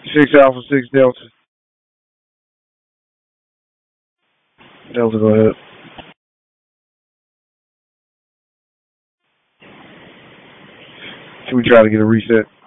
6 Alpha, 6 Delta. Delta, go ahead. Should we try to get a reset?